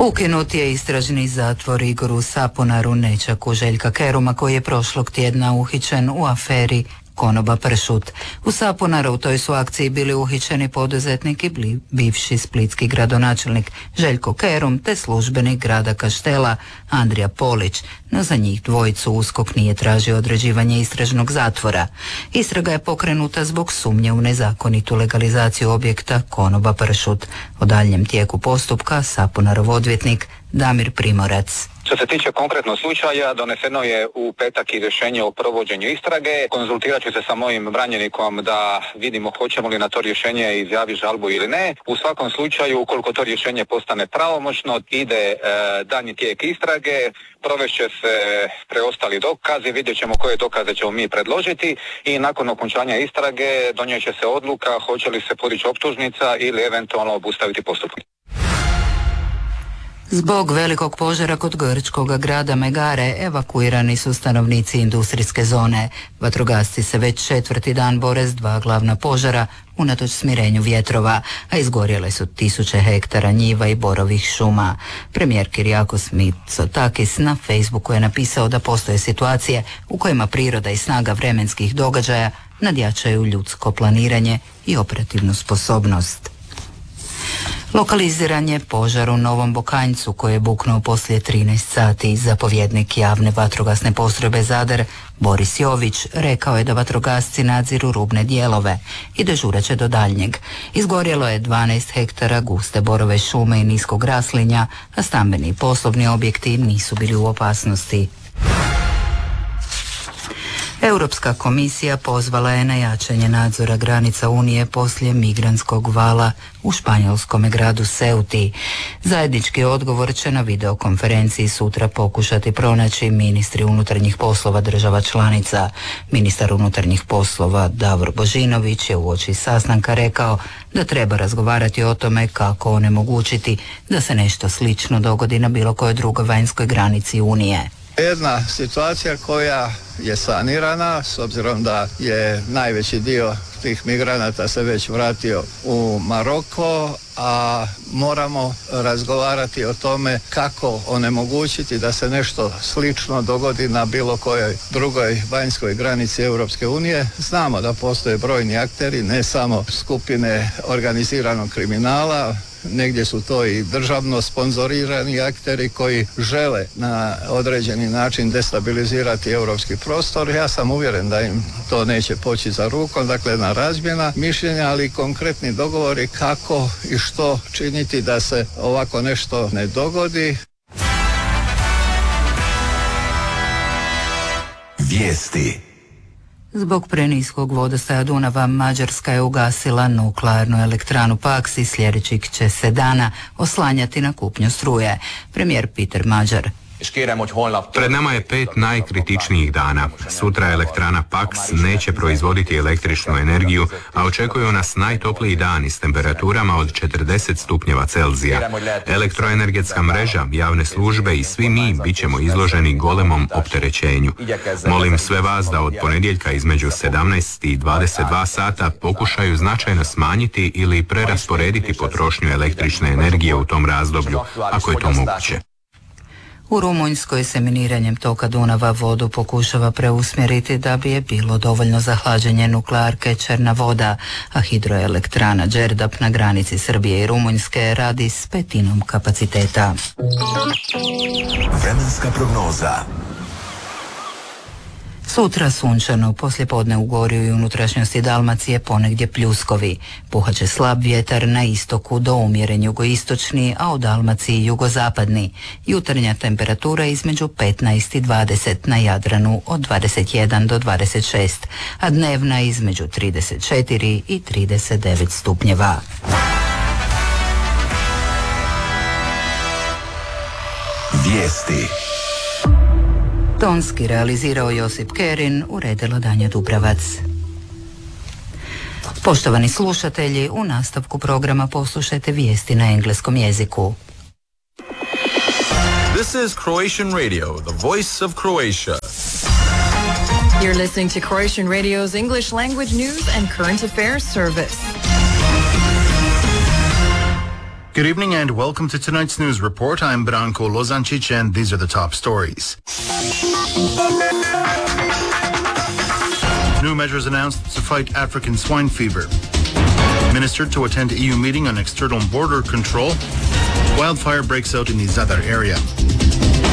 Ukinut je istražni zatvor Igoru Sapunaru, nećaku Željka Keruma, koji je prošlog tjedna uhićen u aferi Konoba pršut. U Sapunarovoj su akciji bili uhićeni poduzetnik i bivši splitski gradonačelnik Željko Kerum te službenik grada Kaštela Andrija Polić, no za njih dvojicu USKOK nije tražio određivanje istražnog zatvora. Istraga je pokrenuta zbog sumnje u nezakonitu legalizaciju objekta Konoba pršut. O daljnjem tijeku postupka Sapunarov odvjetnik Damir Primorac. Što se tiče konkretnog slučaja, doneseno je u petak i rješenje o provođenju istrage. Konzultirat ću se sa mojim branjenikom da vidimo hoćemo li na to rješenje izjaviti žalbu ili ne. U svakom slučaju, ukoliko to rješenje postane pravomoćno, ide daljnji tijek istrage, provešće se preostali dokazi, vidjet ćemo koje dokaze ćemo mi predložiti i nakon okončanja istrage donijet će se odluka hoće li se podići optužnica ili eventualno obustaviti postupak. Zbog velikog požara kod grčkog grada Megare evakuirani su stanovnici industrijske zone. Vatrogasci se već 4. dan bore s 2 glavna požara unatoč smirenju vjetrova, a izgorjele su 1000 hektara njiva i borovih šuma. Premijer Kyriakos Mitsotakis na Facebooku je napisao da postoje situacije u kojima priroda i snaga vremenskih događaja nadjačaju ljudsko planiranje i operativnu sposobnost. Lokaliziran je požar u Novom Bokanjcu koji je buknuo poslije 13 sati. Zapovjednik javne vatrogasne postrojbe Zadar Boris Jović rekao je da vatrogasci nadziru rubne dijelove i dežurat će do daljnjeg. Izgorjelo je 12 hektara guste borove šume i niskog raslinja, a stambeni i poslovni objekti nisu bili u opasnosti. Europska komisija pozvala je na jačanje nadzora granica Unije poslije migrantskog vala u španjolskom gradu Ceuti. Zajednički odgovor će na videokonferenciji sutra pokušati pronaći ministri unutarnjih poslova država članica. Ministar unutarnjih poslova Davor Božinović je uoči sastanka rekao da treba razgovarati o tome kako onemogućiti da se nešto slično dogodi na bilo kojoj drugoj vanjskoj granici Unije. Jedna situacija koja je sanirana, s obzirom da je najveći dio tih migranata se već vratio u Maroko, a moramo razgovarati o tome kako onemogućiti da se nešto slično dogodi na bilo kojoj drugoj vanjskoj granici Europske unije. Znamo da postoje brojni akteri, ne samo skupine organiziranog kriminala, negdje su to i državno sponzorirani akteri koji žele na određeni način destabilizirati europski prostor. Ja sam uvjeren da im to neće poći za rukom, dakle na razmjena mišljenja, ali konkretni dogovori kako i što činiti da se ovako nešto ne dogodi. Vijesti. Zbog preniskog vodostaja Dunava Mađarska je ugasila nuklearnu elektranu Paks i sljedećih će se dana oslanjati na kupnju struje. Premijer Peter Magyar. Pred nama je 5 najkritičnijih dana. Sutra elektrana Paks neće proizvoditi električnu energiju, a očekuju nas najtopliji dani s temperaturama od 40 stupnjeva Celzija. Elektroenergetska mreža, javne službe i svi mi bit ćemo izloženi golemom opterećenju. Molim sve vas da od ponedjeljka između 17 i 22 sata pokušaju značajno smanjiti ili prerasporediti potrošnju električne energije u tom razdoblju, ako je to moguće. U Rumunjskoj se miniranjem toka Dunava vodu pokušava preusmjeriti da bi je bilo dovoljno za hlađenje nuklearke Černa voda, a hidroelektrana Đerdap na granici Srbije i Rumunjske radi s 1/5 kapaciteta. Vremenska prognoza. Sutra sunčano, poslijepodne u Gorju i unutrašnjosti Dalmacije ponegdje pljuskovi. Puhat slab vjetar na istoku do umjeren jugoistočni, a u Dalmaciji jugozapadni. Jutarnja temperatura između 15 i 20, na Jadranu od 21 do 26, a dnevna između 34 i 39 stupnjeva. Vijesti. Tonski realizirao Josip Kerin, uredila Danja Dubravac. Poštovani slušatelji, u nastavku programa poslušajte vijesti na engleskom jeziku. This is Croatian Radio, the voice of Croatia. You're listening to Croatian Radio's English language news and current affairs service. Good evening and welcome to tonight's news report. I'm Branko Lozancic and these are the top stories. New measures announced to fight African swine fever. Minister to attend EU meeting on external border control. Wildfire breaks out in the Zadar area.